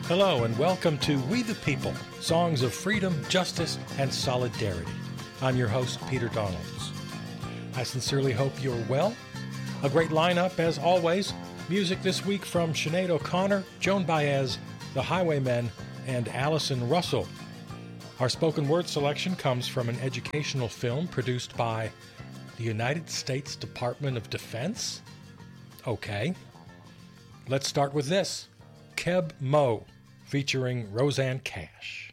Hello and welcome to We the People, songs of freedom, justice, and solidarity. I'm your host, Peter Donalds. I sincerely hope you're well. A great lineup as always. Music this week from Sinead O'Connor, Joan Baez, The Highwaymen, and Allison Russell. Our spoken word selection comes from an educational film produced by the United States Department of Defense? Okay. Let's start with this. Keb Mo, featuring Rosanne Cash.